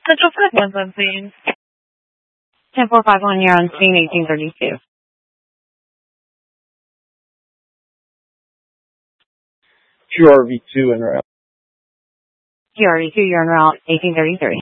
Central Park 1, please. 10451, you're on scene 1832. QRV2 en route. QRV2, you're on route 1833.